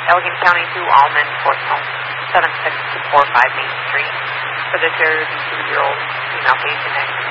Allegheny County to Allman, Fort Home, 76245 Main Street, for the 32-year-old female patient.